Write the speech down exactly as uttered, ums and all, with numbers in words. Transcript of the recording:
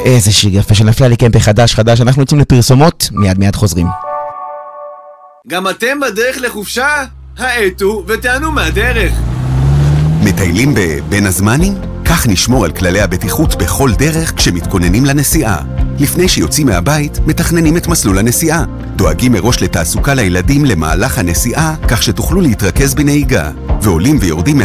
איזה שיר יפה שנפלה לי קמפי חדש חדש. אנחנו יוצאים לפרסומות, מיד מיד חוזרים. גם אתם בדרך לחופשה? האטו ותענו מהדרך. מטיילים בבין הזמנים? כך נשמור על כללי הבטיחות בכל דרך כשמתכוננים לנסיעה. לפני שיוצאים מהבית, מתכננים את מסלול הנסיעה. דואגים מראש לתעסוקה לילדים למהלך הנסיעה, כך שתוכלו להתרכז בנהיגה. ועולים ויורדים